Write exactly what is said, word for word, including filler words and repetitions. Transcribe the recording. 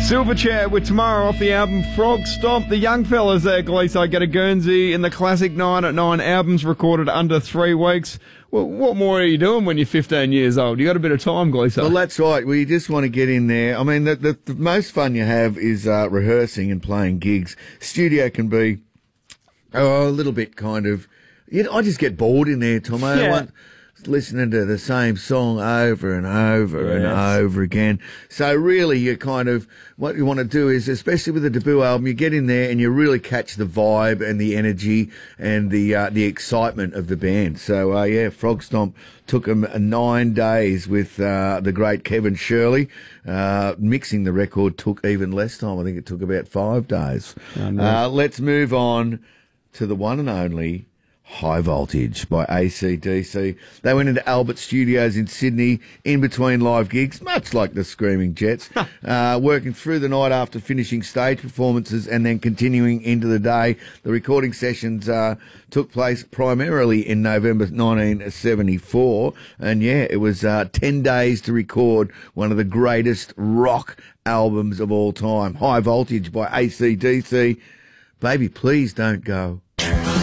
Silver Chat with tomorrow off the album Frog Stomp. The young fellas there, Gleese, I get a Guernsey in the classic nine at nine albums recorded under three weeks. Well, what more are you doing when you're fifteen years old? You got a bit of time, Gleese. Well, that's right. We just want to get in there. I mean, the, the, the most fun you have is uh, rehearsing and playing gigs. Studio can be oh, a little bit kind of... You know, I just get bored in there, Tomo. Yeah. I want, listening to the same song over and over Yes. and over again. So really, you kind of, what you want to do is, especially with the debut album, you get in there and you really catch the vibe and the energy and the uh, the excitement of the band. So uh, yeah, Frog Stomp took them nine days with uh, the great Kevin Shirley. Uh, mixing the record took even less time. I think it took about five days. Oh, no. uh, let's move on to the one and only High Voltage by A C D C. They went into Albert Studios in Sydney in between live gigs, much like the Screaming Jets, uh, working through the night after finishing stage performances and then continuing into the day. The recording sessions uh, took place primarily in November nineteen seventy-four, and yeah, it was uh, ten days to record one of the greatest rock albums of all time, High Voltage by A C D C. Baby, please don't go.